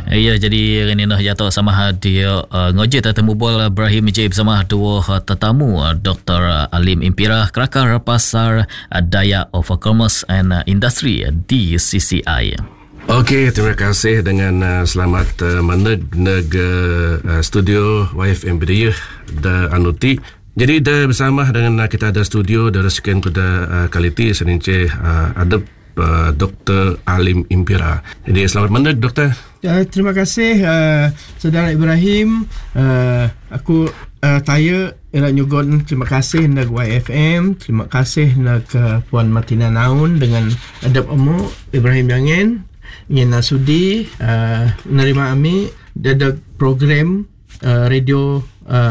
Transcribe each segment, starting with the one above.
Ya, jadi ini nak jatuh sama dia ngojit temu bol Ibrahim J bersama dua tetamu Dr. Alim Impira, kelakar pasar Dayak of Commerce and Industry DCCI. Okey, terima kasih dengan selamat meneg studio YFM Bidayah da Anuti. Jadi dah bersama dengan kita ada studio dari sekian kuda kaliti senince ada Dr. Alim Impira. Jadi selamat meneg Doktor. Terima kasih Saudara Ibrahim. Aku tanya irak nyugon terima kasih nak YFM, terima kasih nak Puan Martina Naun dengan adab emu Ibrahim Yangen ingin sudi menerima kami ada program radio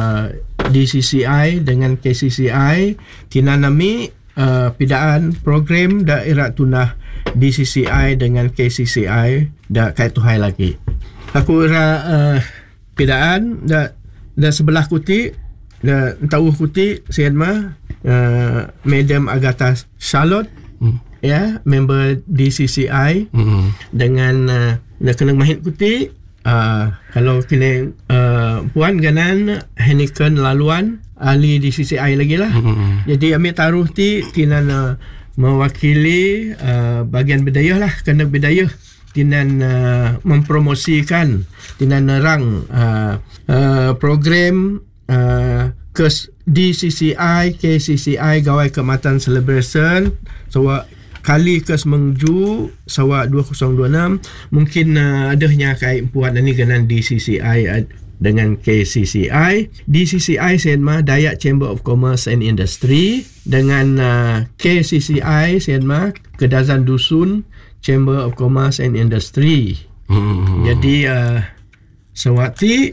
DCCI dengan KCCI tina nami pidaan program daerah tunah DCCI dengan KCCI dah kait tuhai lagi. Aku ira pidaan dah sebelah kuti dah tahu kuti sian mah Madam Agatha Charlotte ya member DCCI dengan kena mahit kuti kalau kena puan ganan Heniken laluan ahli DCCI lagi lah. Jadi ambil taruh tina mewakili bahagian Bidayah lah, kena Bidayah tina mempromosikan tina nerang program kes DCCI KCCI Gawai Keamatan Celebration kali kes mengju sawa 2026 mungkin adanya kait puan ni dengan DCCI dengan KCCI. DCCI Sianma Dayak Chamber of Commerce and Industry dengan KCCI Sianma Kedazan Dusun Chamber of Commerce and Industry. Jadi sewaktu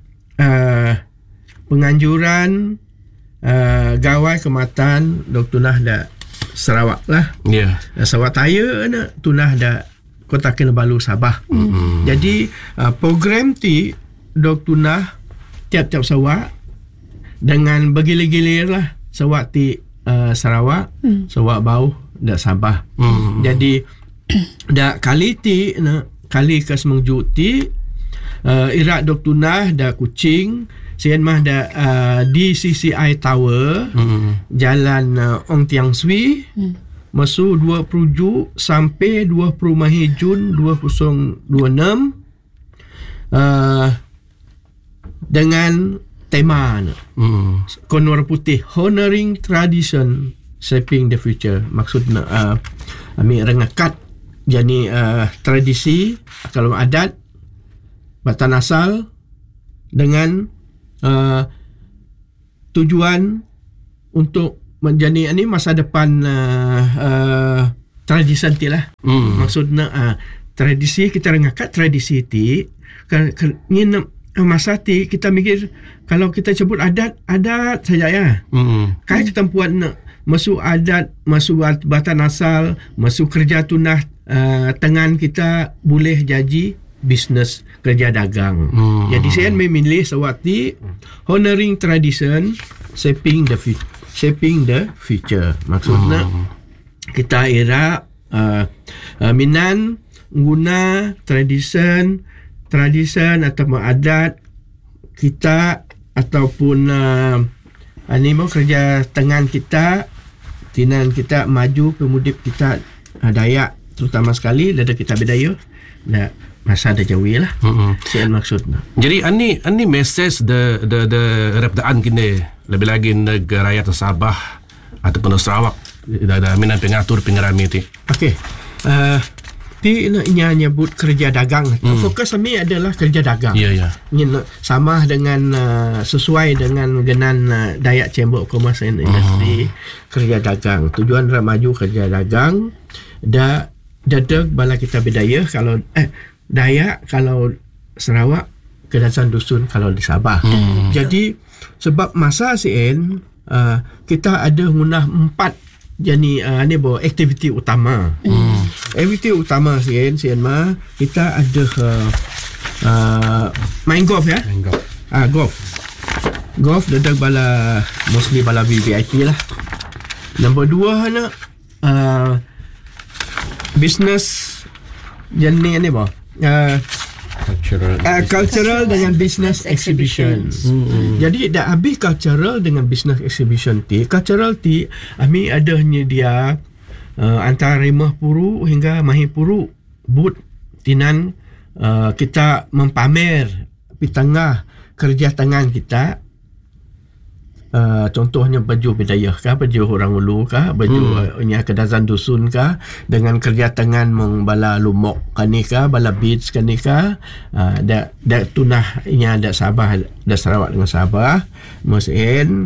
penganjuran Gawai Keamatan Dr. Nahda Sarawak lah. Sarawak Taya nak tunah dah Kota Kinabalu Sabah. Jadi program ti dok tunah tiap-tiap Sarawak dengan bergilir-gilir lah Sarawak ti Sarawak, Sarawak Bau dah Sabah. Jadi dah kali ti kali kas mengjuti irak dok tunah dah Kuching sian mah dah DCCI Tower Jalan Ong Tiang Swi masuk 20 sampai 20 Jun 2026 dengan tema Konor Putih Honoring Tradition Shaping the Future. Maksudnya kami rengakat jadi tradisi kalau adat batan asal dengan tujuan untuk menjadi ini masa depan tradisi nanti lah. Maksudnya tradisi kita rengakat tradisi ti ini masa ti kita mikir kalau kita sebut adat saja ya. Kayak kita buat masuk adat, masuk batan asal, masuk kerja tunah tangan kita boleh jadi bisnes kerja dagang. Jadi saya memilih sewaktu honoring tradition shaping the future. Maksudnya kita era minan guna tradition atau adat kita ataupun animo kerja tangan kita tinan kita maju pemudip kita Dayak terutama sekali dari kita Bidayah dah masa dah jauh lah. Sian maksudnya. Jadi ani message the repdaan kini lebih lagi negara rakyat Sabah ataupun Sarawak dah minan pengatur pengerami ti. Okey. Ti inya nyebut kerja dagang. Fokus kami adalah kerja dagang. Sama dengan sesuai dengan genan Dayak Chamber of Commerce and Industry kerja dagang. Tujuan maju kerja dagang dadeg bala kita Bidayah kalau Dayak kalau Sarawak, Kedasan Dusun kalau di Sabah. Jadi sebab masa sien kita ada ngunah 4 jadi ni aktiviti utama. Aktiviti utama sien mah kita ada main golf ya. Golf dadeg bala mostly bala VIP lah. Nombor 2 nak business jenis ni cultural dengan business exhibition. Jadi dah habis cultural dengan business exhibition ti. Cultural ti kami ada dia antara 50 hingga Mahipuru booth tinan kita mempamer pitengah kerja tangan kita. Contohnya baju bidayah kah, baju orang ulu kah, baju kedazan dusun kah, dengan kerja tangan mengbala lumok kanika, bala beads kanika, da tunah inya ada Sabah, da Sarawak dengan Sabah, mesin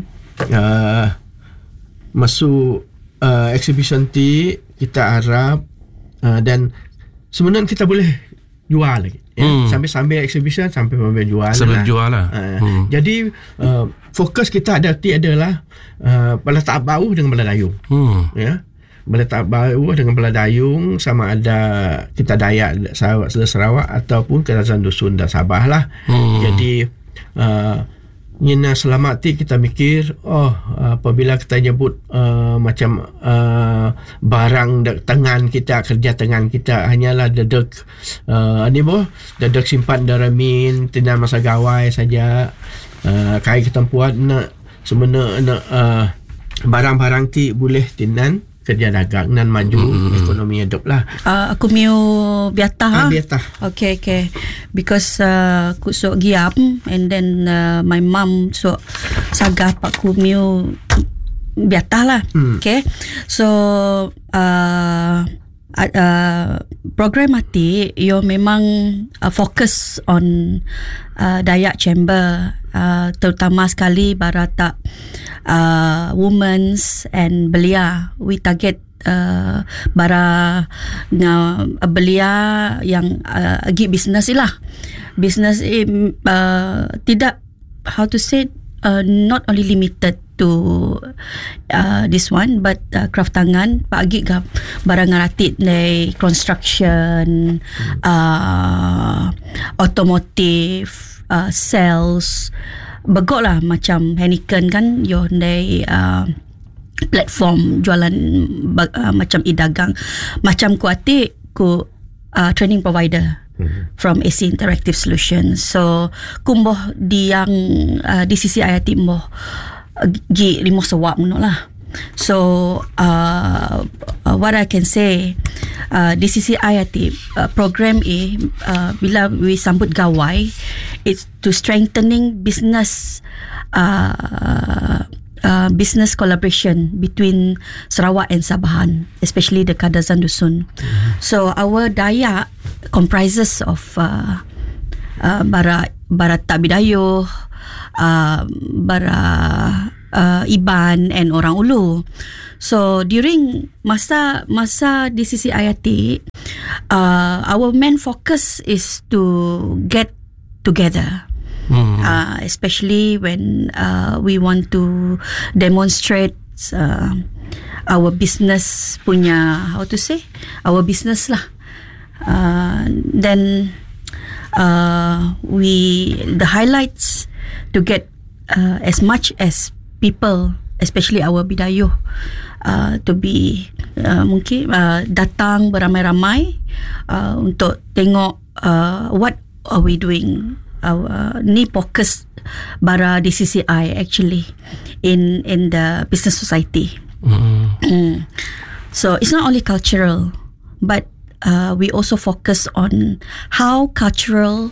masuk exhibition ti kita harap dan sebenarnya kita boleh jual lagi. Sambil exhibition sampai jual lah. Jadi fokus kita adalah bala tak bau dengan bala dayung. Ya. Bala tak bau dengan bala dayung sama ada kita Dayak Sarawak ataupun Kedazan Dusun dan Sabah lah. Jadi Nina selamat ti kita mikir apabila kita nyebut macam barang tangan kita, kerja tangan kita hanyalah dedek dedek simpan daramin tina masa gawai saja, kai kita buat nak sebenarnya barang-barang ti boleh tinan kerja dagang nan maju ekonomi hidup lah. Aku miu biata. Okay. Because aku so giap and then my mom so sagah pak ku miu biata lah. Okay. So program mati yo memang fokus on Dayak Chamber, terutama sekali barata women's and belia. We target bara belia yang agi business lah. Business tidak, how to say, not only limited to this one, but craft tangan pagi gap barang ngaratit dari construction, automotive, sales, begok lah macam Heineken kan yo dari platform jualan macam dagang, macam kuatik ku training provider from AC Interactive Solutions. So kumboh di yang di sisi IIT mboh gi limo sewak muno lah. So what I can say, di sisi IIT program bila we sambut gawai, it's to strengthening business business collaboration between Sarawak and Sabahan, especially the Kadazan Dusun. So our Dayak comprises of bara Tabidayuh, bara Iban and orang Ulu. So during masa di sisi IIT, our main focus is to get together. Especially when we want to demonstrate our business punya, how to say, our business lah. Then the highlights to get as much as people, especially our bidayuh, to be mungkin datang beramai-ramai untuk tengok what are we doing. Ni fokus bara DCCI actually in the business society. So it's not only cultural, but we also focus on how cultural,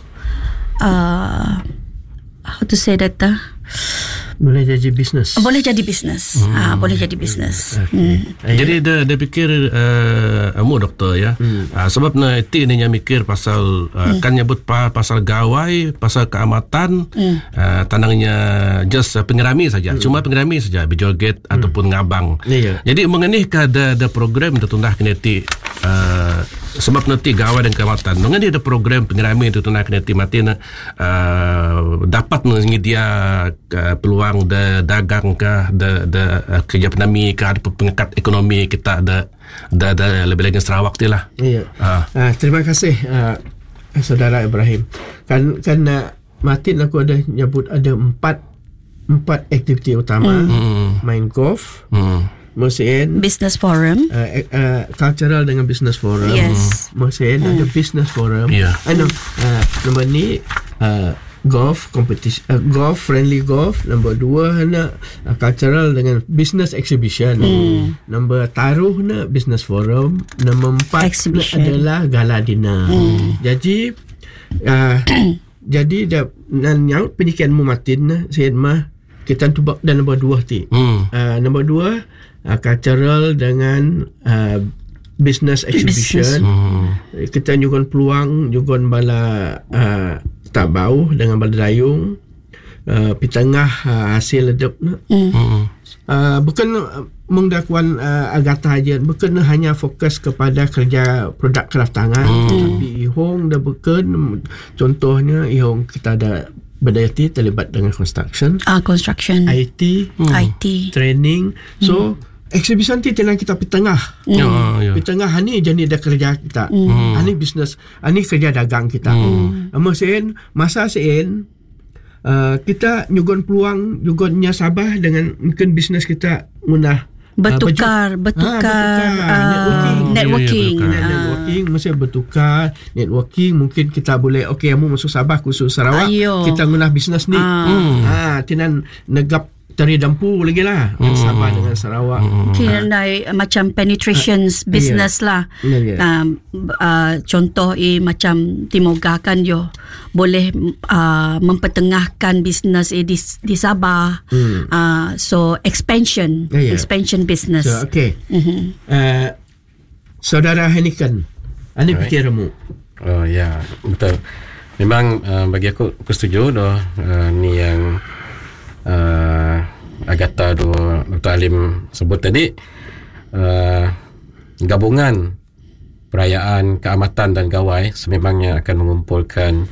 how to say that, boleh jadi bisnes. Boleh jadi bisnes. Boleh jadi bisnes. Jadi dia fikir amu doktor ya. Sebab na itu ni yang mikir pasal kan nyebut pasal gawai, pasal keamatan, tandangnya just pengerami saja. Cuma pengerami saja, berjoget ataupun ngabang. Jadi mengenai ada program tertundah kineti sebab nanti gawai dan keamatan. Mengenai ada program pengerami tertundah kineti mati dapat menyedia peluang dagang kah, kerja penami kah, pengekat ekonomi kita ada lebih lagi Sarawak tu lah. Terima kasih saudara Ibrahim. Kan Martin aku ada nyebut ada empat aktiviti utama. Main golf, Mesin Business forum. cultural dengan business forum. Yes. Mesin ada business forum. Nombor ni golf competition, golf friendly golf. Nombor 2 nak cultural dengan business exhibition. Nombor taruh nak business forum. Nombor 4 Exhibition. adalah gala dinner. Jadi jadi dah nyaut penyikian mu Martin Syed mah kita tu dan nombor 2 ti. Nombor 2 cultural dengan business exhibition. Kita nyugun peluang, nyugun bala tak bau dengan bala dayung, pitengah hasil hidup. Bukan mengdakuan Agatha aja, bukan hanya fokus kepada kerja produk kraft tangan, tapi ihong dah bukan, contohnya ihong kita ada berdaya terlibat dengan construction, IT, training. So exhibition ti telah kita pitengah. Pitengah ni jadi dah kerja kita. Ani bisnes, ani kerja dagang kita. Masa sen kita nyugon peluang, nyugonnya Sabah dengan mungkin bisnes kita munah bertukar networking. Networking mesti bertukar networking. Mungkin kita boleh kamu masuk Sabah khusus Sarawak. Kita guna bisnes ni. Tinan negap cari dampu lagi lah Sabah dengan Sarawak. Mungkin macam penetrations business lah. Contoh macam Timoga kan boleh mempertengahkan bisnes di Sabah. So expansion business. So Saudara Henikan, ani fikirmu? Oh ya, betul. Memang bagi aku setuju ni yang Agatha Dr. Alim sebut tadi, gabungan perayaan keamatan dan gawai sememangnya akan mengumpulkan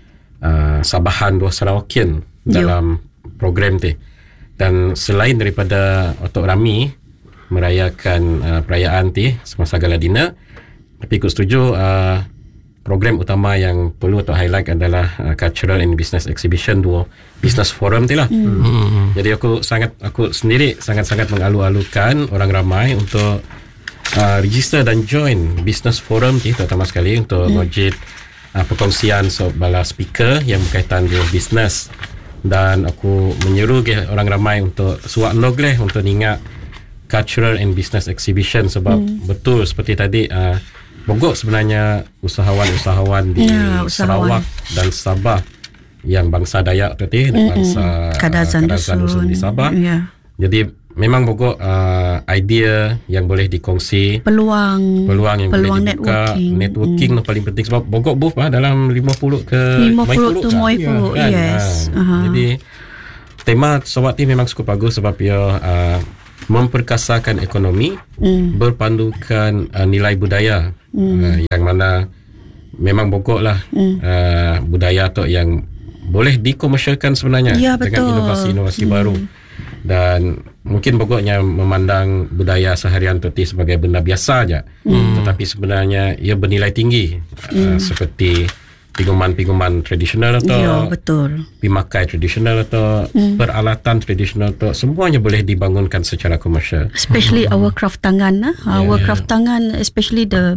Sabahan dua Sarawakian dalam program tu. Dan selain daripada Otok Rami merayakan perayaan tu semasa gala dinner, tapi aku setuju program utama yang perlu untuk highlight adalah Cultural and Business Exhibition dua Business Forum tu lah. Jadi aku sendiri sangat-sangat mengalu-alukan orang ramai untuk register dan join Business Forum tu, terutama sekali untuk ngojit perkongsian bala speaker yang berkaitan dengan bisnes. Dan aku menyeru orang ramai untuk suak log untuk ingat Cultural and Business Exhibition, sebab betul seperti tadi Bogor sebenarnya usahawan-usahawan di Sarawak dan Sabah yang bangsa Dayak tadi, bangsa Kadazan Dusun di Sabah. Jadi memang Bogor idea yang boleh dikongsi, peluang yang boleh dibuka, networking yang paling penting, sebab Bogor booth dalam 50 ke 50 kan? Yes. Jadi tema Sarawak ni memang cukup bagus sebab ia memperkasakan ekonomi, berpandukan nilai budaya, yang mana memang Bogor lah budaya tu yang boleh dikomersialkan sebenarnya dengan inovasi-inovasi baru. Dan mungkin Bogornya memandang budaya seharian tu sebagai benda biasa aja, tetapi sebenarnya ia bernilai tinggi, seperti piguman-piguman tradisional atau pimakai tradisional atau peralatan tradisional atau semuanya boleh dibangunkan secara komersial. Especially our craft tangan, craft tangan, especially the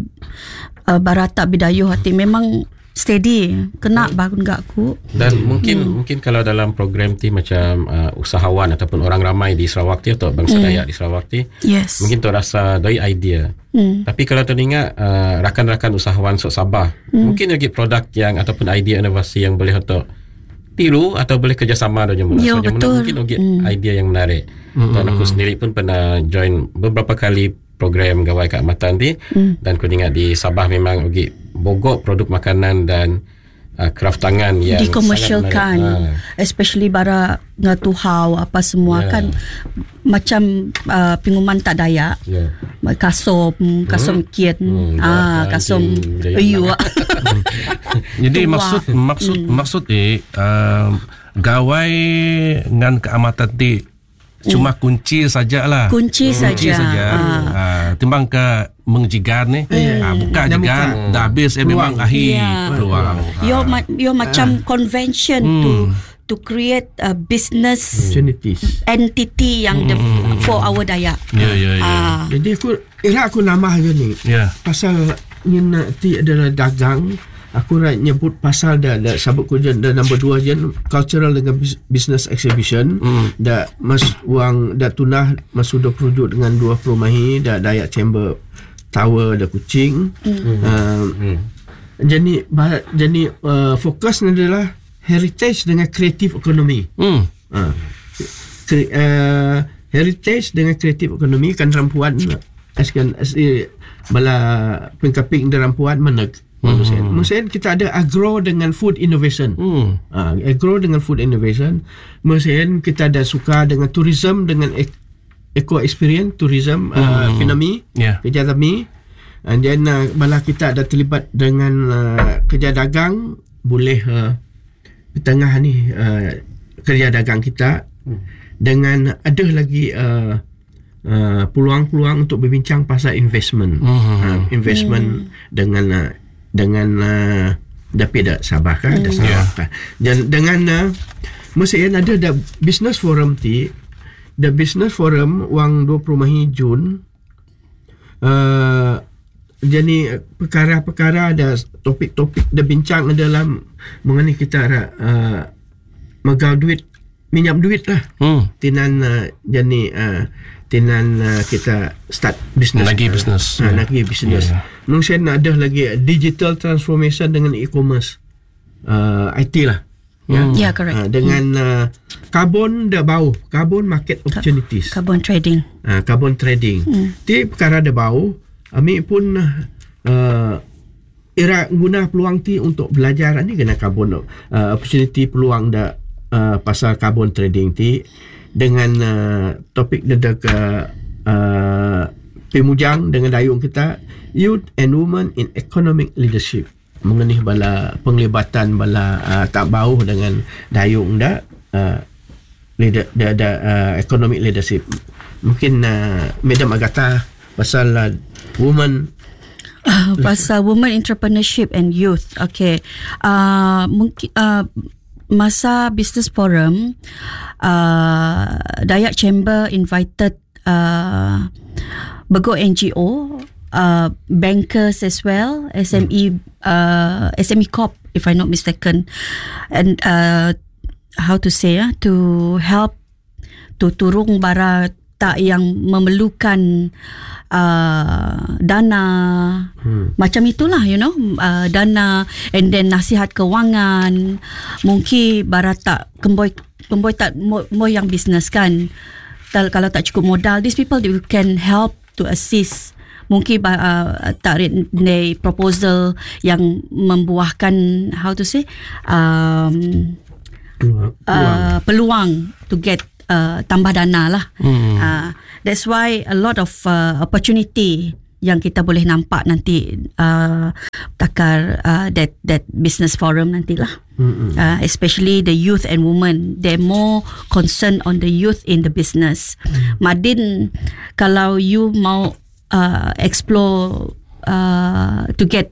Barata Bidayuh hati memang steady, kena bangun gak aku. Dan mungkin kalau dalam program ti macam usahawan ataupun orang ramai di Sarawak ti atau bangsa Dayak di Sarawak ti, mungkin tu rasa dari idea. Tapi kalau teringat rakan-rakan usahawan sok Sabah, mungkin lagi produk yang ataupun idea inovasi yang boleh untuk tiru atau boleh kerjasama dengan mungkin lagi idea yang menarik. Dan aku sendiri pun pernah join beberapa kali program gawai keamatan ni, dan aku ingat di Sabah memang lagi Bogor produk makanan dan craft tangan yang dikomersialkan, especially bara ngatuhau apa semua kan macam pengumuman tak Dayak, kasom kiat, kasom ayu. Jadi maksud gawai ngan keamatan ti cuma kunci sajalah. Kunci saja. Timbang ke mengjigar ni, buka jigar dah habis memang akhir peluang. Yo macam convention to create a business opportunities. entity yang for our Dayak. Jadi aku nambah je ni. Pasal ni nanti adalah dagang. Aku nak nyebut pasal dah sabut kujen dah nombor 2 je cultural dengan business exhibition. Dah mas wang dah tunah masudah produk dengan 2 perumahi dah Dayak Chamber Tower dah Kuching. Jadi fokus adalah heritage dengan creative economy. Heritage dengan creative economy kan rampuan bala pengkaping dan rampuan meneg. Mungkin kita ada agro dengan food innovation. Agro dengan food innovation. Mungkin kita ada suka dengan tourism dengan eco experience tourism ekonomi kerja kami. And then bala kita ada terlibat dengan kerja dagang boleh di tengah ni kerja dagang kita dengan ada lagi peluang-peluang untuk berbincang pasal investment. Investment dengan dapat dah Sabah kan, dah Sabah kan. Dan dengan mesti ada business forum ti, the business forum wang 20 Jun. Jadi perkara-perkara ada topik-topik dah bincang dalam mengenai kita megau duit, minjam duit lah. Tinan tinan kita start business lagi business mungkin ada lagi digital transformation dengan e-commerce IT lah correct dengan carbon dah bau carbon market opportunities carbon trading ti perkara dah bau kami pun era guna peluang ti untuk belajar ni kena carbon opportunity peluang dah pasal carbon trading ti dengan topik dedak pemujang dengan dayung kita youth and women in economic leadership mengenai bala penglibatan bala tak bau dengan dayung dah economic leadership mungkin Madam Agatha pasal women pasal women entrepreneurship and youth. Okay, mungkin masa business forum Dayak Chamber invited Bego NGO, bankers as well, SME Corp if I'm not mistaken, and how to say to help to turung bara tak yang memerlukan dana macam itulah dana and then nasihat kewangan mungkin barat tak kemboi tak mo yang business kan kalau tak cukup modal these people they can help to assist mungkin tarik proposal yang membuahkan how to say peluang to get tambah dana lah. That's why a lot of opportunity yang kita boleh nampak nanti takar that business forum nantilah. Especially the youth and women, they're more concerned on the youth in the business. Madin, kalau you mau explore to get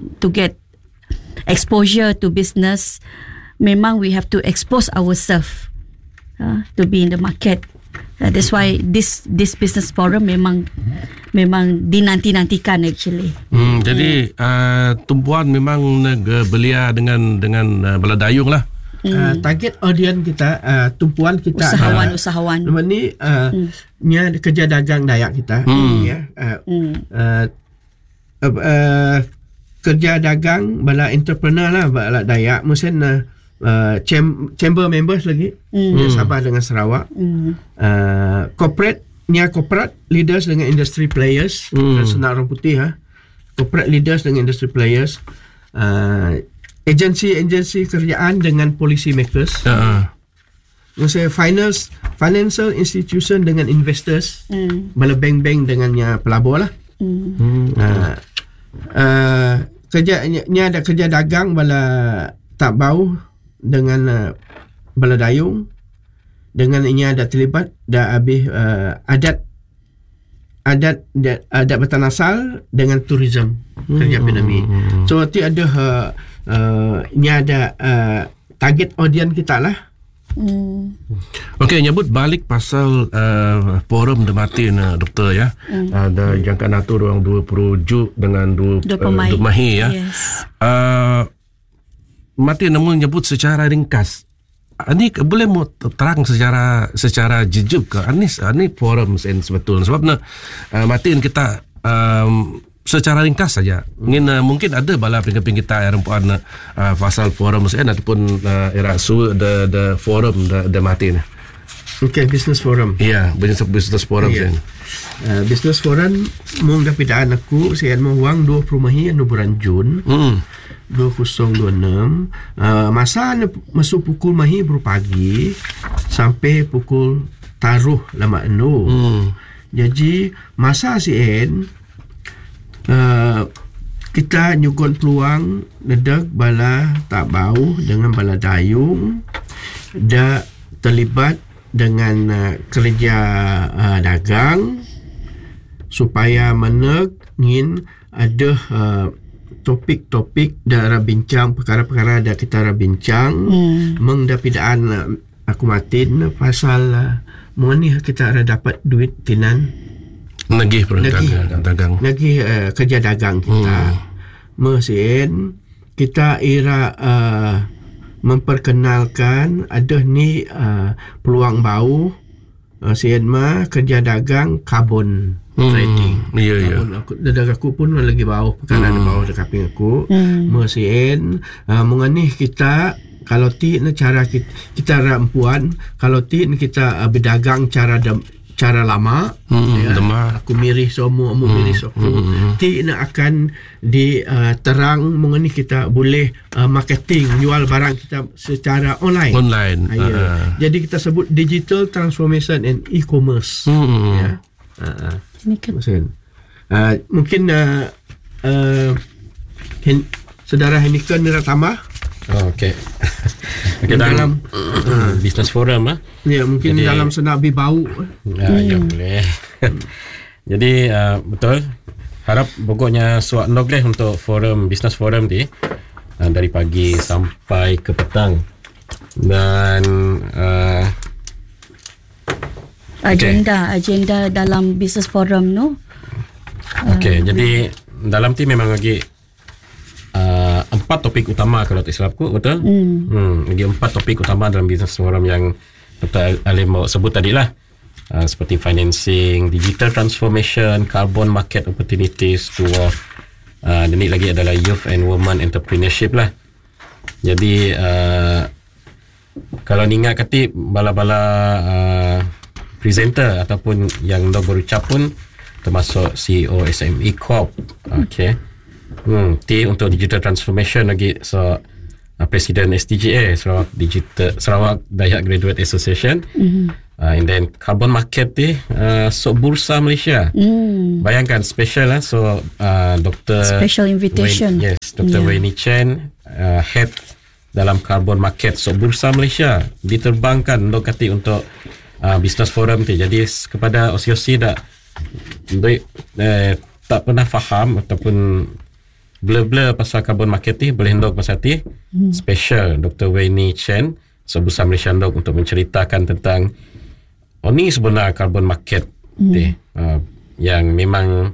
exposure to business, memang we have to expose ourselves to be in the market. That's why this business forum memang dinanti-nantikan actually. Jadi tumpuan memang belia dengan bala dayung lah. Target audience kita tumpuan kita usahawan. Ni ni kerja dagang Dayak kita kerja dagang bala entrepreneur lah bala Dayak mungkin chamber members lagi Sabah dengan Sarawak corporate leaders dengan industry players senar orang putih corporate leaders dengan industry players agensi kerjaan dengan policy makers maksudnya financial institution dengan investors bala bank-bank dengannya pelabur lah kerja ni ada kerja dagang bala tak bau dengan bala dayung dengan ini ada terlibat dah habis adat bertanah asal dengan tourism kerja pandemik. So ti ada ini ada target audience kita lah Okey, nyebut balik pasal forum de Martin, doktor ya. Ada jangkaan atur orang 20 dengan 20 Mahi ya. Yes. Martin namun nyebut secara ringkas. Ini boleh mau terang secara jujur ke ini forum sebetulnya sebabnya Martin kita secara ringkas saja. Mungkin ada bala pingin kita rempuan pasal forum ataupun era the forum the Martin. Okay, business forum. Ya, business forum. Yeah. Business forum mung dapidaan aku saya mau uang 20 Mahi bulan Jun. 2026 masa masuk pukul Mahi baru pagi sampai pukul taruh lama enu. Jadi masa sien kita nyugun peluang nedek bala tak bau dengan bala dayung dah terlibat dengan kerja dagang supaya menegin ada topik-topik dah bincang perkara-perkara dah kita bincang mengdapidaan aku Martin pasal mengenai kita ada dapat duit tinan nagih dagang nagih kerja dagang kita mesin kita ira memperkenalkan ada ni peluang bau sian mah kerja dagang karbon trading. Ya. Dagang aku pun lagi bau perkara bau dekat ping aku. Mesin menganih kita kalau ti cara kita rampuan kalau ti kita berdagang cara lama aku mirih semua mirih semua ti akan diterang mengenai kita boleh marketing jual barang kita secara online. Jadi kita sebut digital transformation and e-commerce. Mungkin saudara Henikan nak tambah? Okey. Dalam business forum ya mungkin jadi, dalam senak bau ya boleh. Jadi betul harap pokoknya suat nogleh untuk forum business forum ni dari pagi sampai ke petang dan agenda dalam business forum no. Okey, jadi dalam tu memang lagi 4 topik utama kalau tak silapku, betul? Lagi 4 topik utama dalam business forum yang Dr. Alim mau sebut tadilah. Seperti financing, digital transformation, carbon market opportunities, dan ini lagi adalah youth and women entrepreneurship lah. Jadi kalau ni ingat kati bala-bala presenter ataupun yang dah berucap pun termasuk CEO SME Corp. Okey. Ti untuk digital transformation lagi Presiden SDGA Sarawak Dayak Graduate Association. And then carbon market ti bursa Malaysia. Bayangkan special lah. Dr. Special invitation. Dr. Wayne Chen head dalam carbon market bursa Malaysia diterbangkan untuk business forum ti. Jadi kepada OSI dah tak pernah faham ataupun blur pasal carbon market ni boleh ndok pasal ti special Dr. Wayne Chen bursa Malaysia ndok untuk menceritakan tentang ni sebenar carbon market ni yang memang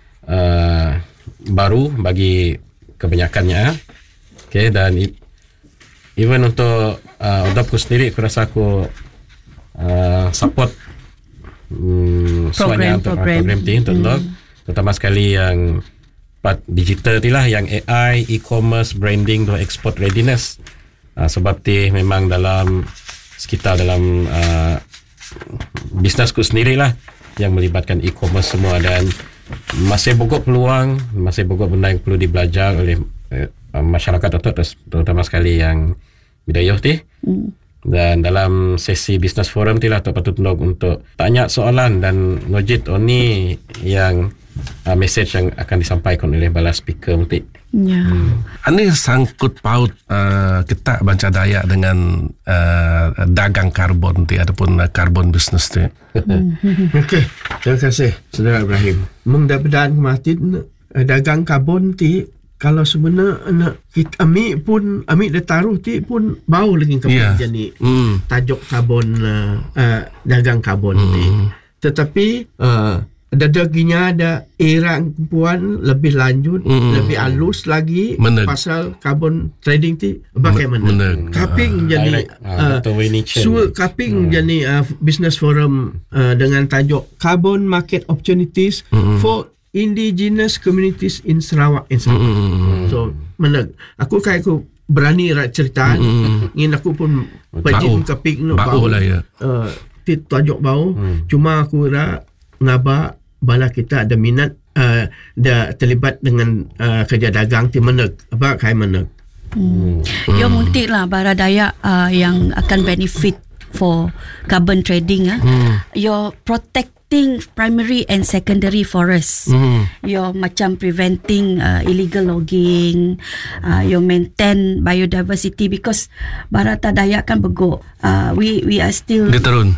baru bagi kebanyakannya. Okay, dan even untuk odapku sendiri aku rasa aku support program ni untuk ndok, terutama sekali yang part digital ni lah, yang AI, e-commerce, branding dan export readiness. Sebab ti memang dalam sekitar dalam bisnesku sendiri lah yang melibatkan e-commerce semua, dan masih bogok peluang, masih bogok benda yang perlu dibelajar oleh masyarakat terutama sekali yang bidayah ti. Dan dalam sesi business forum ti lah patut untuk tanya soalan dan ngojit ni yang message yang akan disampaikan oleh bala speaker nanti. Ya. Ini sangkut paut kita Banca Dayak dengan dagang karbon tu ataupun karbon business tu. Okey, terima kasih Saudara Ibrahim. Mengdapat kematin dagang karbon ti kalau sebenarnya kita ambil dah taruh ti pun bau lagi kami jadi tajuk karbon dagang karbon ni. Tetapi daginya ada era puan lebih lanjut, lebih halus lagi pasal carbon trading ti bagaimana. Kaping jadi kaping jadi business forum dengan tajuk Carbon Market Opportunities for Indigenous Communities in Sarawak. So aku berani cerita ingin aku pun pajin kaping bau lah ya. Tajuk bau cuma aku ngaba bala kita ada minat dah terlibat dengan kerja dagang ti meneg apa kai meneg. Yo muntik lah bara Dayak yang akan benefit for carbon trading you're protecting primary and secondary forests. You're macam preventing illegal logging, you maintain biodiversity because Barata Dayak kan begok. We are still diterun.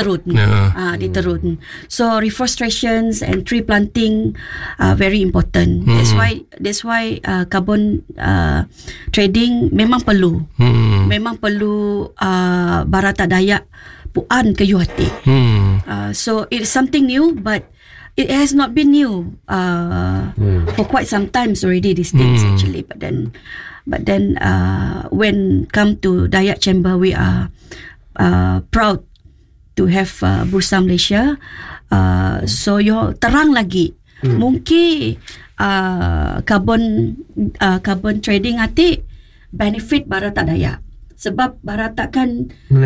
So reforestations and tree planting are very important. That's why carbon trading memang perlu. Memang perlu Barata Dayak puan ke UHT. So it's something new, but it has not been new for quite some times already. These things actually, but then when come to Dayak Chamber, we are proud to have Bursa Malaysia. So yo terang lagi, mungkin carbon trading nanti benefit Barata Dayak. Sebab Barata kan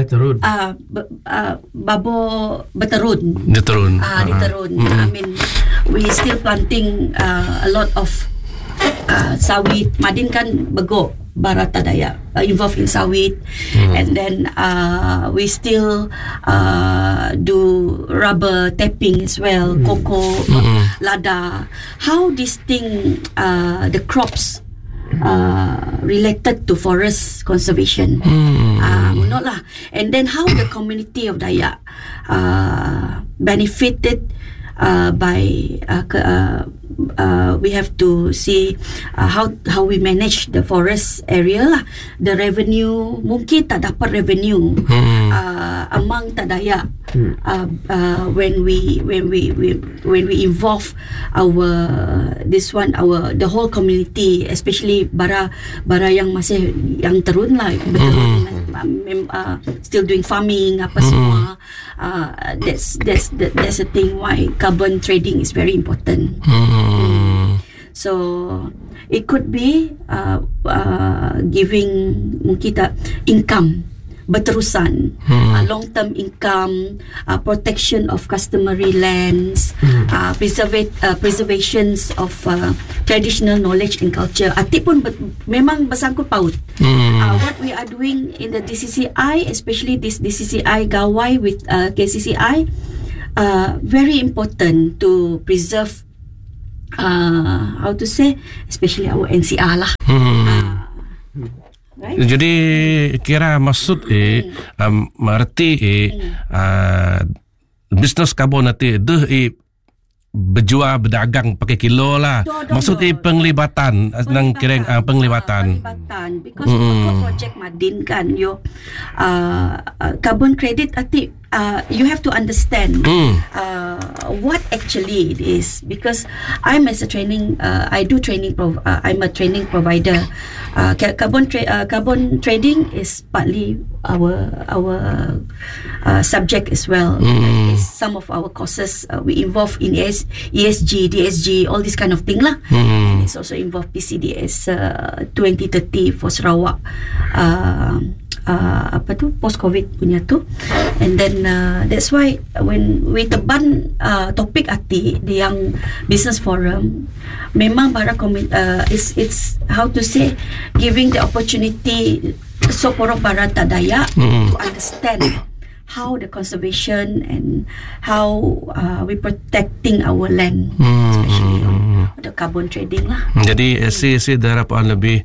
babo berterun. Diterun. I mean, we still planting a lot of sawit. Madin kan begok Barata Dayak involved in sawit, and then we still do rubber tapping as well, cocoa, lada. How this thing, the crops related to forest conservation. Not lah. And then how the community of Dayak benefited by we have to see how we manage the forest area lah. The revenue mungkin tak dapat revenue among tak Dayak when we involve the whole community, especially bara yang masih yang terun lah, still doing farming apa semua. That's the thing why carbon trading is very important. So it could be giving mungkin tak income berterusan, long-term income, protection of customary lands, preservations of traditional knowledge and culture. Atik pun memang bersangkut paut. What we are doing in the DCCI, especially this DCCI Gawai with KCCI, very important to preserve how to say, especially our NCR lah. Right? Jadi kira maksud merti bisnes karbon nanti berjual berdagang pakai kilo lah. Maksud penglibatan nang kira penglibatan. Because project Madin kan carbon credit ati you have to understand what actually it is, because I'm as a training I do training I'm a training provider. Carbon trading is partly our subject as well. Some of our courses we involve in ESG, DSG, all this kind of thing lah. And it's also involved PCDS 2030 for Sarawak. Apa tu post-COVID punya tu. And then that's why when we teban topik ati di yang business forum, memang para it's how to say, giving the opportunity so porok Barata Dayak to understand how the conservation and how we protecting our land, especially the carbon trading lah. Jadi si harapan lebih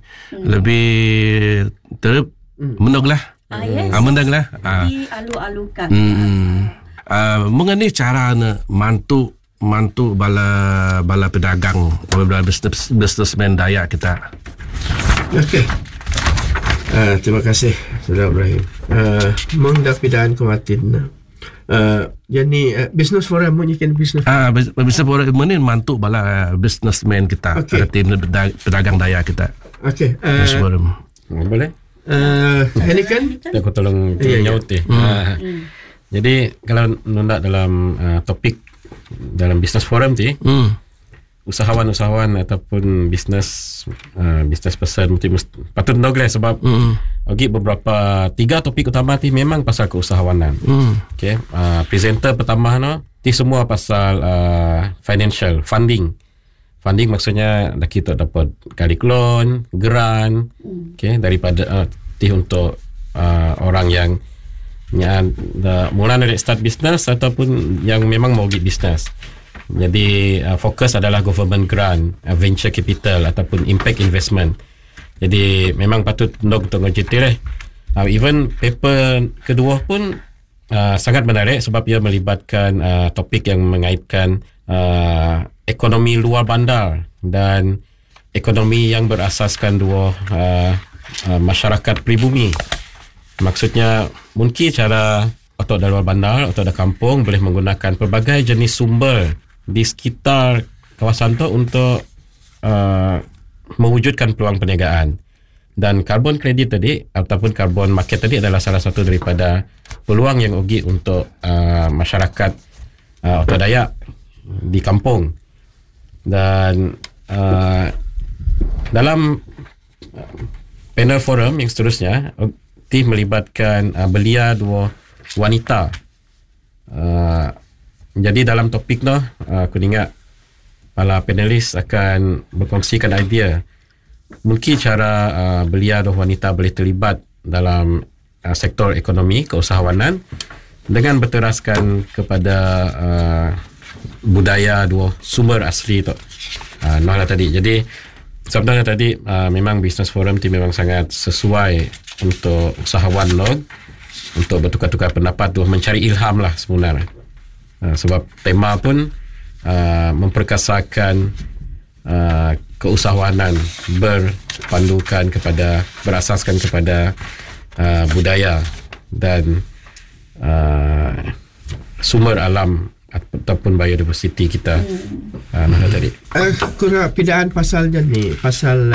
menang lah. Yes. Menang lah. Dialu-alukan. Mengenai cara mantu mantu bala pedagang, bala businessman Dayak kita. Okey. Terima kasih Saudara Ibrahim. Mengdapidaan kematin. Jadi business forum menyikan business. Business forum ini mantu bala businessman kita, tim pedagang Dayak kita. Okey. Boleh? Ini kan aku tolong nyaut Jadi kalau nak dalam topik dalam business forum tu, usahawan ataupun business person mesti patut tahu lah sebab bagi beberapa 3 topik utama tu memang pasal keusahawanan. Okay, presenter pertama tu semua pasal financial funding. Funding maksudnya kita dapat kalik loan, grant, okay, daripada untuk orang yang mula dari start business ataupun yang memang mau pergi bisnes. Jadi fokus adalah government grant, venture capital ataupun impact investment. Jadi memang patut untuk ngejitir even paper kedua pun sangat menarik sebab ia melibatkan topik yang mengaitkan ekonomi luar bandar dan ekonomi yang berasaskan dua masyarakat pribumi. Maksudnya mungkin cara otot dari luar bandar, otot dari kampung boleh menggunakan pelbagai jenis sumber di sekitar kawasan itu untuk mewujudkan peluang perniagaan. Dan carbon credit tadi ataupun carbon market tadi adalah salah satu daripada peluang yang ugi untuk masyarakat otot Dayak di kampung. Dan dalam panel forum yang seterusnya melibatkan belia dua wanita. Jadi dalam topik tu aku ingat para panelis akan berkongsikan idea mungkin cara belia dua wanita boleh terlibat dalam sektor ekonomi keusahawanan dengan berteraskan kepada budaya dua sumber asli tu. Nah tadi. Jadi sebenarnya tadi memang business forum tu memang sangat sesuai untuk usahawan untuk bertukar-tukar pendapat tu, mencari ilham lah sebenarnya. Sebab tema pun memperkasakan keusahawanan berasaskan kepada budaya dan sumber alam ataupun biodiversity kita. Mana tadi? Kurang pidaan pasal ni, pasal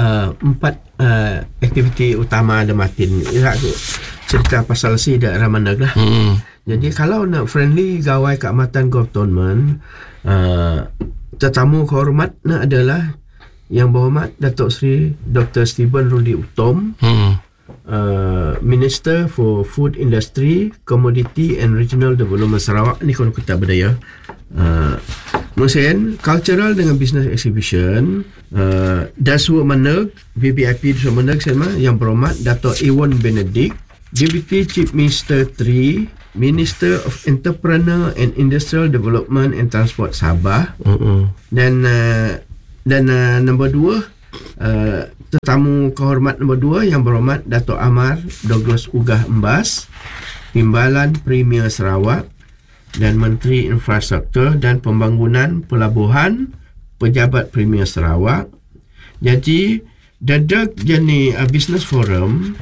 4 aktiviti utama ada matin. Aku cerita pasal si daerah Mandag lah. Jadi kalau nak friendly gawai keamatan government, tetamu kehormat adalah Yang Berhormat Datuk Seri Dr. Stephen Rudy Utom, Minister for Food Industry, Commodity and Regional Development Sarawak. Ni kalau kita berdaya. Kemudian cultural dengan business exhibition, Daswa Mandag, VVIP Daswa Mandag sama Yang Berhormat Datuk Iwan Benedict, Deputy Chief Minister 3, Minister of Entrepreneur and Industrial Development and Transport Sabah. Dan nombor 2, tetamu kehormat nombor 2 Yang Berhormat Datuk Amar Douglas Ugah Embas, Timbalan Premier Sarawak dan Menteri Infrastruktur dan Pembangunan Pelabuhan, Pejabat Premier Sarawak. Jadi dadak jenis business forum,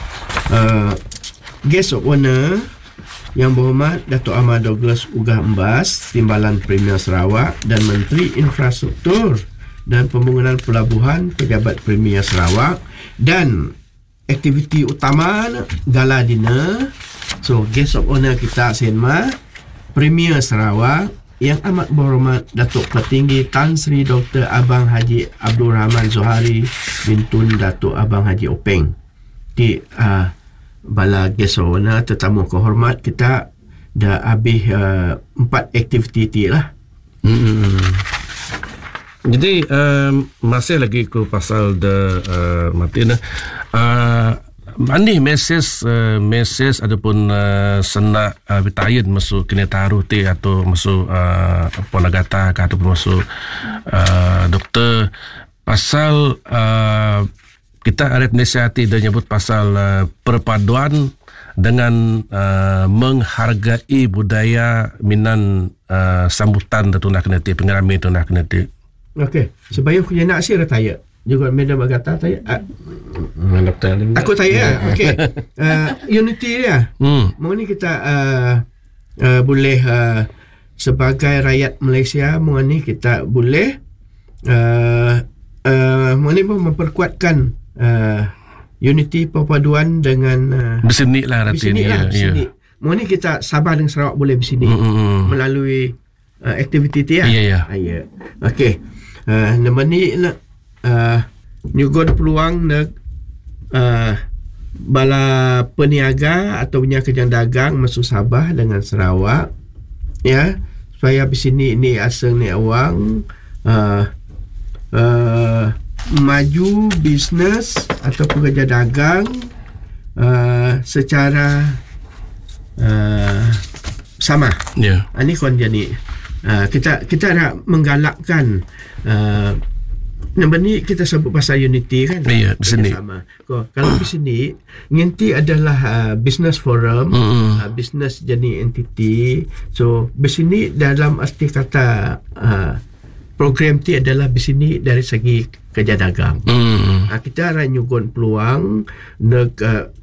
guest of honor Yang Berhormat Datuk Amar Douglas Ugah Embas, Timbalan Premier Sarawak dan Menteri Infrastruktur dan Pembangunan Pelabuhan, Pejabat Premier Sarawak. Dan aktiviti utama gala dinner. So guest of honor kita senma Premier Sarawak Yang Amat Berhormat Datuk Petinggi Tan Sri Dr. Abang Haji Abdul Rahman Zohari bin Tun Datuk Abang Haji Openg. Di bala guest of honor tetamu kehormat kita dah habis 4 aktiviti lah. Jadi masih lagi ke pasal Martin. Ani mesej ataupun senak bitayin masuk kena taruh atau masuk ponagata ataupun masuk doktor pasal kita ada penasihat dan nyebut pasal perpaduan dengan menghargai budaya minan sambutan tunah keneti, pengerami tunah keneti. Okey, sebaya aku nak sih tanya. Juga Madam Agatha tanya. Aku tanya. Okey. Unity dia. Mungkin kita boleh sebagai rakyat Malaysia, mungkin kita boleh mungkin memperkuatkan unity perpaduan dengan berseni lah artinya. Berseni. Mungkin kita Sabah dan Sarawak boleh berseni melalui aktiviti dia. Ya. Okey. Nama ni nyugon peluang nak bala peniaga atau punya kejang dagang masuk Sabah dengan Sarawak, ya, supaya di sini ni asal ni awang maju bisnes atau pekerja dagang secara sama. Ya. Ini kon jadi kita nak menggalakkan nombor ni kita sebut pasal unity kan. Ya, di sini. Kalau di sini ngenti adalah business forum, business jadi entity. So di sini dalam arti kata program ti adalah di sini dari segi kerja dagang. Kita akan nyugun peluang nak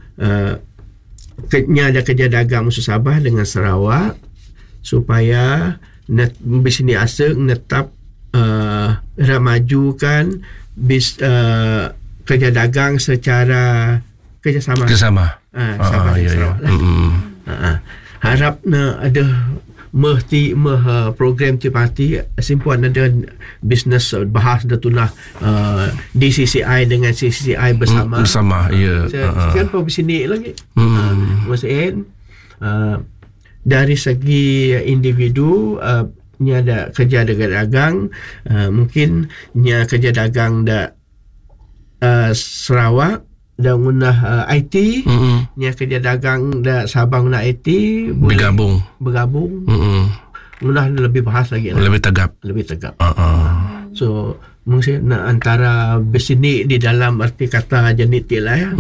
ada kerja dagang musuh Sabah dengan Sarawak supaya di sini asal netap remajukan kerja dagang secara kerjasama. Sabah dan Sarawak lah. Harap ada program tipati simpuan ada bisnes bahas datullah DCCI dengan CCCI bersama. Ya. Sekian pun di sini lagi. Maksudnya dari segi individu ni ada kerja dagang, mungkin ni kerja dagang Sarawak dan guna IT, ni kerja dagang Sabah guna IT bergabung. Guna lebih bahas lagi lah. Lebih tegap. So mungkin antara besini di dalam arti kata jeniti lah ya.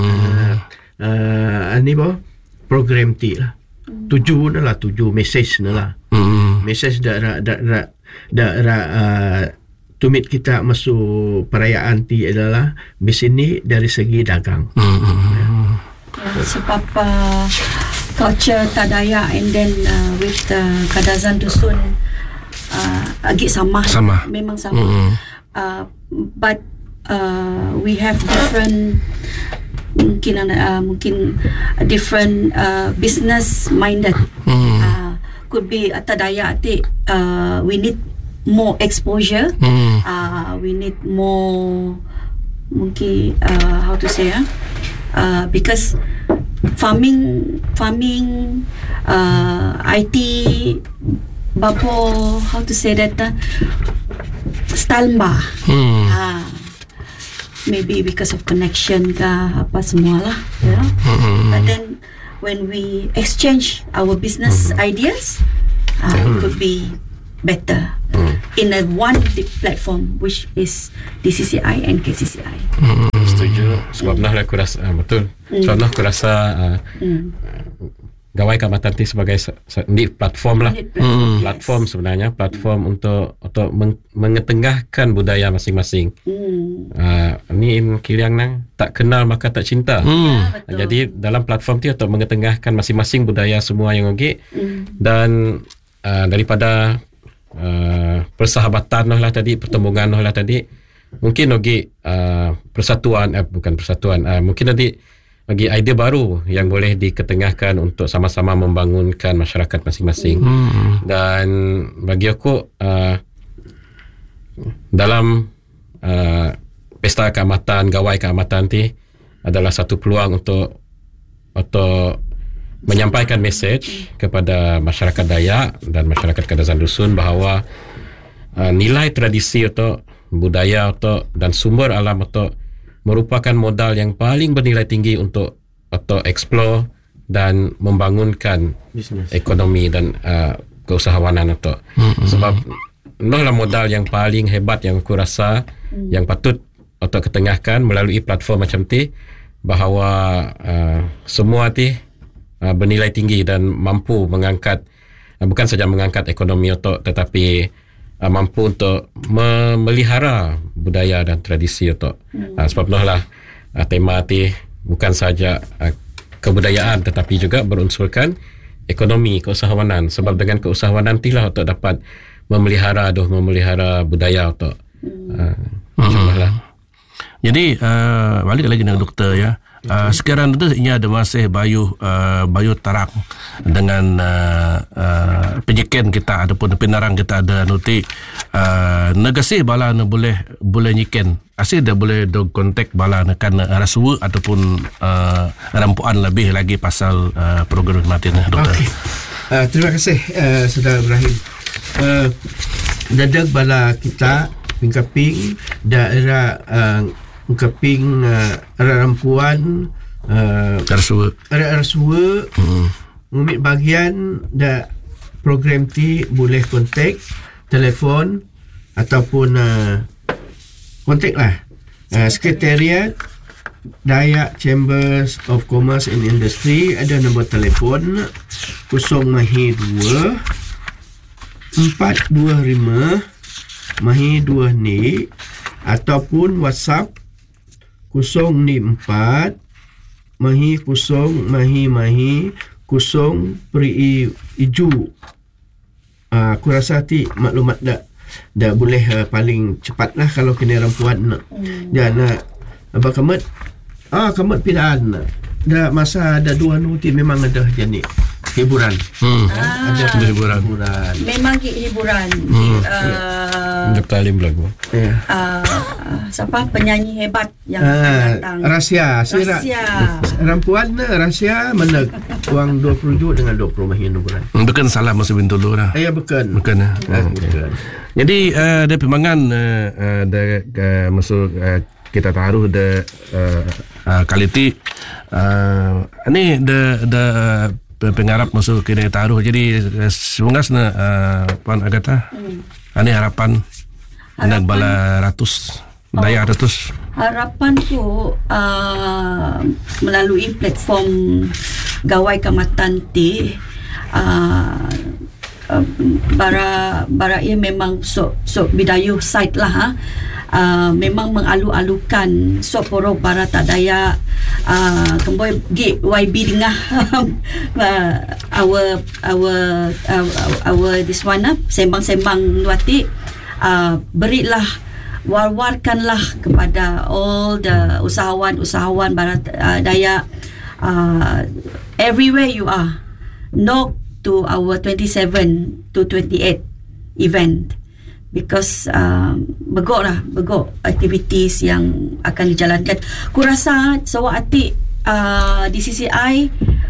Ini program ti lah. Tujuh message lah. Message tumit kita masuk perayaan ti adalah bisini dari segi dagang. Sebab culture Tadaya and then with Kadazan Dusun agak sama. Memang sama. But we have different mungkin different business minded. Could be Tadaya we need more exposure. We need more mungkin how to say because farming IT bapo how to say that stalma maybe because of connection ka apa semualah, you know. But then when we exchange our business ideas, it could be better in a one big platform which is DCCI and KCCI. Setuju. Sebab aku rasa betul. Sebab aku rasa Gawai Keamatan Ti sebagai ni platform lah. Platform sebenarnya platform untuk mengetengahkan budaya masing-masing. Ni kiliang nang tak kenal maka tak cinta. Jadi dalam platform ti untuk mengetengahkan masing-masing budaya semua yang ogi dan daripada persahabatan lah tadi, pertembungan lah tadi, mungkin ogi persatuan bukan persatuan, mungkin tadi bagi idea baru yang boleh diketengahkan untuk sama-sama membangunkan masyarakat masing-masing. Dan bagi aku dalam pesta keamatan, Gawai Keamatan ti adalah satu peluang untuk menyampaikan mesej kepada masyarakat Dayak dan masyarakat Kadazan Dusun bahawa nilai tradisi atau budaya atau dan sumber alam atau merupakan modal yang paling bernilai tinggi untuk explore dan membangunkan business, ekonomi dan keusahawanan atau sebab itulah modal yang paling hebat yang aku rasa yang patut ketengahkan melalui platform macam ti bahawa semua ti bernilai tinggi dan mampu mengangkat, bukan saja mengangkat ekonomi otok, tetapi mampu untuk memelihara budaya dan tradisi otok. Sebab itulah tema ti bukan saja kebudayaan tetapi juga berunsurkan ekonomi, keusahawanan. Sebab dengan keusahawanan itilah otok dapat memelihara budaya otok. InsyaAllah. Jadi balik lagi dengan doktor ya. Sekarang itu ini ada masih bayu tarang dengan penyiken kita ataupun penarang kita ada nuti negasi bala boleh nyiken asyik dah boleh do kontak bala kan rasuwa ataupun rampuan lebih lagi pasal program matin doktor. Okey. Terima kasih Saudara Ibrahim. Dadak bala kita pingkaping daerah Keping rampuan rasuwa ngumit bagian da program ti boleh kontak telefon ataupun kontak lah Sekretariat Dayak Chambers of Commerce and Industry. Ada nombor telefon 012 425 mahi 2 ni ataupun WhatsApp 004 mahi 0 mahi 0 peri iju. Aku rasa ti maklumat dah boleh paling cepat lah kalau kena rampuan dan abang kamat pilihan dah masa ada 2 nuti memang ada jenis hiburan. Ada hiburan. Memang hiburan. Dr. Alim lagu. Siapa penyanyi hebat yang datang? Rahsia. Rampuan rahsia meneg uang 20 juta dengan 20 mahin hiburan. Bukan salah masa bintulu lah. Ya bukan. Bukan. Jadi ada permangan masuk kita taruh kaliti ini pengarap masuk kini taruh. Jadi semoga pan agata ini harapan nak bala ratus daya ratus harapan ku melalui platform Gawai Kamatan ti bara ia memang so bidayuh site lah memang mengalu-alukan so poro bara tak daya kemboi gi YB dengah our this one sembang-sembang nuati berilah war-warkanlah kepada all the usahawan barat daya everywhere you are, knock to our 27 to 28 event because begok activities yang akan dijalankan. Ku rasa sewak hati DCCI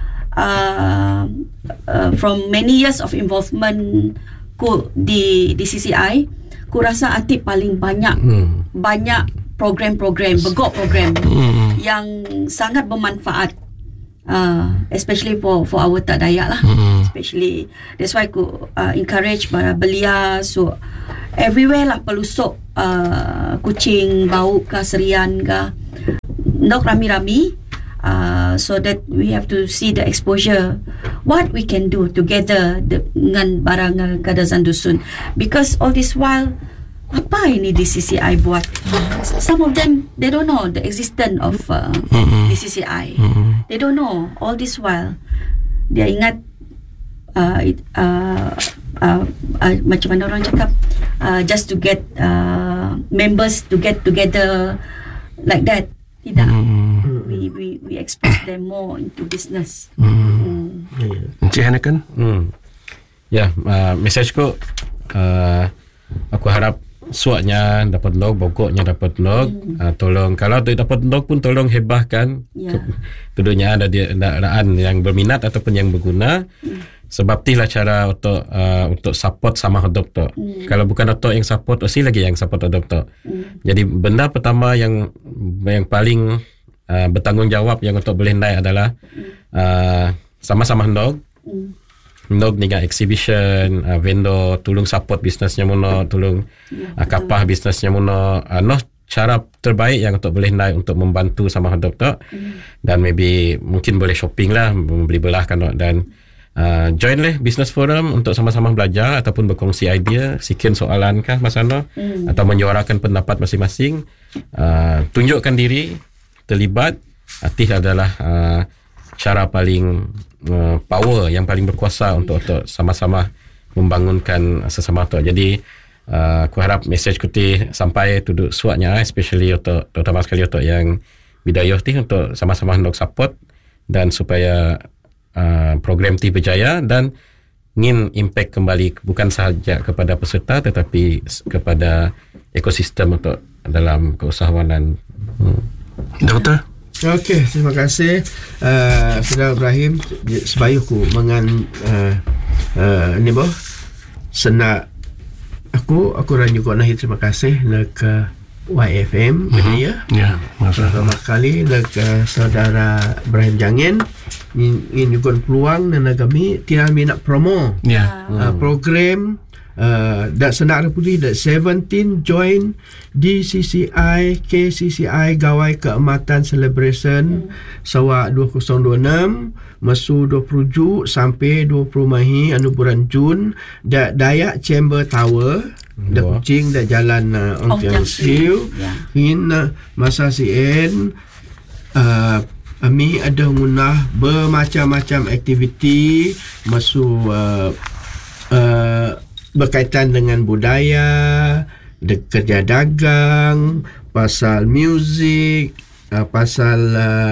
from many years of involvement ku di DCCI, ku rasa hati paling banyak program-program, begok program yang sangat bermanfaat, especially for our tak Dayak lah. Especially that's why ku encourage para belia so everywhere lah pelusuk Kuching, Bau ke Serian ke nok rami-rami so that we have to see the exposure what we can do together dengan barang Kadazan Dusun, because all this while apa ini DCCI buat, some of them they don't know the existence of DCCI. They don't know all this while. Dia ingat macam mana orang cakap, just to get members to get together like that. Tidak. We expose them more into business. Encik Hana kan? Ya, message ko aku harap suaknya dapat log, bokoknya dapat log. Tolong kalau tu dapat log pun tolong hebahkan. Keduanya ada daan yang berminat ataupun yang berguna. Sebab itulah cara untuk support sama doktor. Kalau bukan doktor yang support, osi lagi yang support doktor. Jadi benda pertama yang paling bertanggungjawab yang untuk boleh naik adalah sama-sama hendok. Hendok dengan exhibition, vendor, tolong support bisnesnya muna, tolong kapah bisnesnya muna. Noh cara terbaik yang untuk boleh naik untuk membantu sama doktor. Dan maybe mungkin boleh shopping lah, beli belah kan, dan join lah business forum untuk sama-sama belajar ataupun berkongsi idea, sikin soalan kah Mas Anwar, atau menyuarakan pendapat masing-masing. Tunjukkan diri, terlibat. Artis adalah cara paling power, yang paling berkuasa untuk sama-sama membangunkan sesama tu. Jadi aku harap message kuti sampai tuduk suatnya, especially untuk terutama sekali untuk yang bidayuh ti, untuk sama-sama hendak support dan supaya program ti berjaya dan ingin impact kembali bukan sahaja kepada peserta tetapi kepada ekosistem untuk dalam keusahawanan. Doktor? Okey, terima kasih Saudara Ibrahim. Sebaya aku ni boh senak aku ranyu kau nahi terima kasih nak YFM Media. Ya, pertama kali nak Saudara Ibrahim Jangin ingin juga peluang dan kami tiada minat promo program dak senak putih dak 17 join DCCI KCCI Gawai Keamatan Celebration Sawa 2026 masu 20 Ju sampai 20 Mahi anu bulan Jun dak Dayak Chamber Tower dak Kuching dak jalan Ong Tiang Siu in masa CN kami ada ngunah bermacam-macam aktiviti masu berkaitan dengan budaya, kerja dagang, pasal muzik, pasal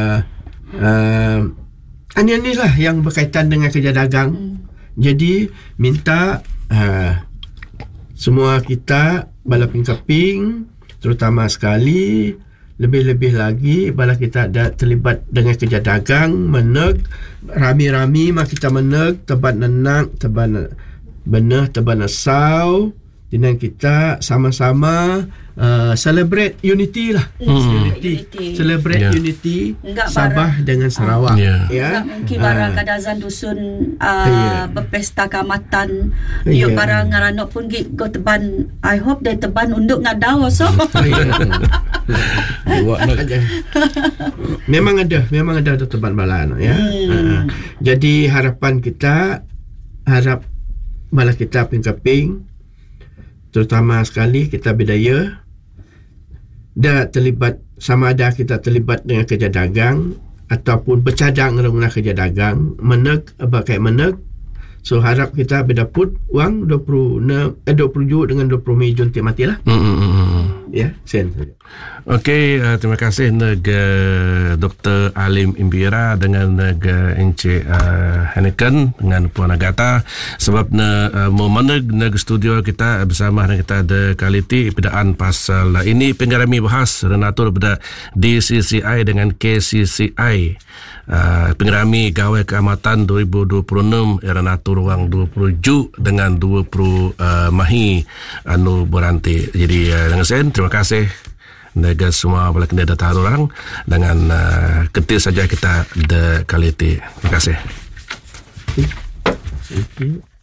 ini lah yang berkaitan dengan kerja dagang. Jadi minta semua kita bala pingkaping, terutama sekali lebih-lebih lagi bala kita ada terlibat dengan kerja dagang, meneg rami-rami mak kita meneg teban nenak teban benar teban asau dengan kita sama-sama celebrate unity lah. Celebrate unity Sabah dengan Sarawak. Enggak mungkin barang kadazan dusun berpesta keamatan yuk barang ngaranok pun go teban. I hope they teban unduk ngadau so. Memang ada teban balan ya. Jadi harapan kita bala kita pingkaping terutama sekali kita bidaya dah terlibat, sama ada kita terlibat dengan kerja dagang ataupun bercadang dengan kerja dagang, meneg bakai meneg. So harap kita berdaput wang 20 Ju dengan 20 Mei Jun tiap matilah. Ya, sen. Okey, terima kasih neg Dr. Alim Impira dengan neg Encik Hanneken dengan Puan Agatha sebab mau meneg neg studio kita bersama dengan kita ada kaliti pedaan pasal ini penggarami bahas renatur pada DCCI dengan KCCI. Penggerami Gawai Keamatan 2026 renatur wang 20 Ju dengan 20 Mahi anu beranti. Jadi dengan saya terima kasih nega semua bala kena datang orang dengan ketil saja kita de kaliti. Terima kasih.